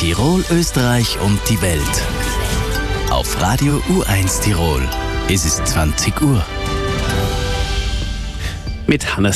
Tirol, Österreich und die Welt. Auf Radio U1 Tirol. Es ist 20 Uhr. Mit Hannes